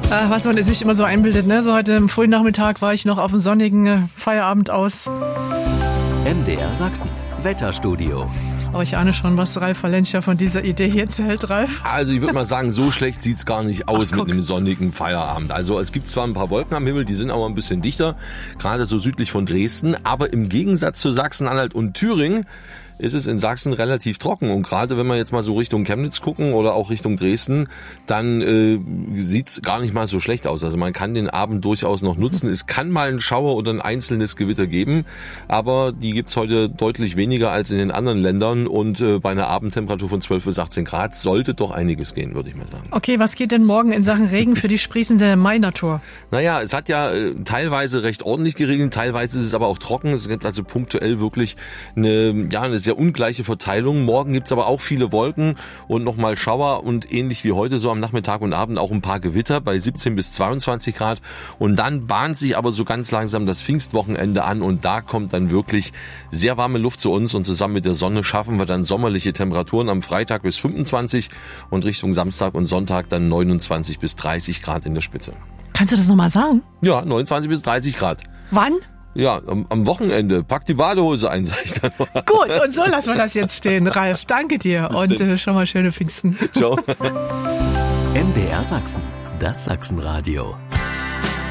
Was man sich immer so einbildet, ne? So heute im frühen Nachmittag war ich noch auf dem sonnigen Feierabend aus. MDR Sachsen, Wetterstudio. Aber ich ahne schon, was Ralf Valencia von dieser Idee hier erzählt, Ralf. Also ich würde mal sagen, so schlecht sieht's gar nicht aus mit einem sonnigen Feierabend. Also es gibt zwar ein paar Wolken am Himmel, die sind aber ein bisschen dichter, gerade so südlich von Dresden. Aber im Gegensatz zu Sachsen-Anhalt und Thüringen ist es in Sachsen relativ trocken. Und gerade wenn wir jetzt mal so Richtung Chemnitz gucken oder auch Richtung Dresden, dann sieht's gar nicht mal so schlecht aus. Also man kann den Abend durchaus noch nutzen. Es kann mal einen Schauer oder ein einzelnes Gewitter geben, aber die gibt's heute deutlich weniger als in den anderen Ländern. Und bei einer Abendtemperatur von 12 bis 18 Grad sollte doch einiges gehen, würde ich mal sagen. Okay, was geht denn morgen in Sachen Regen für die sprießende Mainatur? Naja, es hat ja teilweise recht ordentlich geregnet, teilweise ist es aber auch trocken. Es gibt also punktuell wirklich eine sehr ungleiche Verteilung. Morgen gibt's aber auch viele Wolken und nochmal Schauer und ähnlich wie heute so am Nachmittag und Abend auch ein paar Gewitter bei 17 bis 22 Grad. Und dann bahnt sich aber so ganz langsam das Pfingstwochenende an und da kommt dann wirklich sehr warme Luft zu uns und zusammen mit der Sonne schaffen wir dann sommerliche Temperaturen am Freitag bis 25 und Richtung Samstag und Sonntag dann 29 bis 30 Grad in der Spitze. Kannst du das nochmal sagen? Ja, 29 bis 30 Grad. Wann? Ja, am Wochenende. Pack die Badehose ein, sag ich dann mal. Gut, und so lassen wir das jetzt stehen, Ralf. Danke dir und schon mal schöne Pfingsten. Ciao. MDR Sachsen, das Sachsenradio.